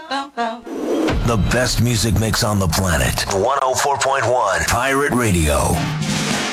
The best music mix on the planet. 104.1 Pirate Radio.